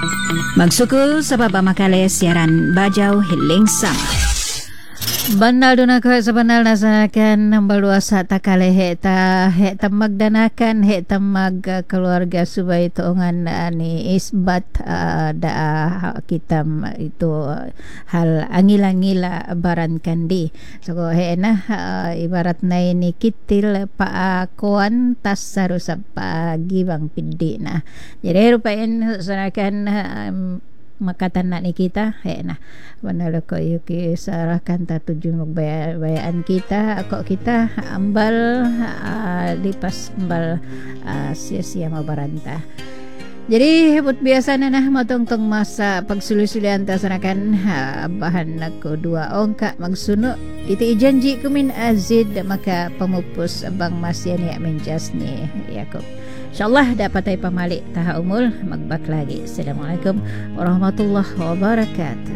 Magsukul sa papamakali siaran Bajau Hiling Sama. Banal duna ko sa banal na sanakan ng baluasa takale heta magdanakan heta mag keluarga subay tuungan ni isbat da kitam itu hal angila-ngila baran kandi so na ibarat na ini kitil paakuan tas sarusap gibang pidi na jadi rupain sanakan makatan na ni kita na manalo ko yuki sarahkan ta tujuh magbayaan kita ako kita ambal lipas ambal sia-sia mabaranta. Jadi hebut biasa na matongtong masa pagsuli-sulian ta sanakan bahan nako dua ongka magsuno iti ijanji kumin azid maka pamupus abang masya ni menjas ni Yakub. InsyaAllah dapat ay pamali taha umul magbak lagi. Assalamualaikum warahmatullahi wabarakatuh.